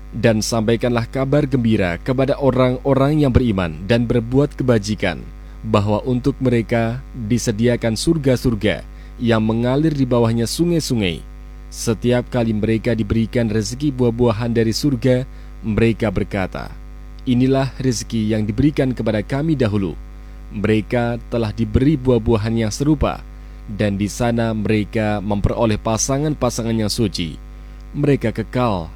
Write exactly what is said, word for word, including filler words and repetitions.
Dan sampaikanlah kabar gembira kepada orang-orang yang beriman dan berbuat kebajikan, bahwa untuk mereka disediakan surga-surga yang mengalir di bawahnya sungai-sungai. Setiap kali mereka diberikan rezeki buah-buahan dari surga, mereka berkata, inilah rezeki yang diberikan kepada kami dahulu. Mereka telah diberi buah-buahan yang serupa, dan di sana mereka memperoleh pasangan-pasangan yang suci. Mereka kekal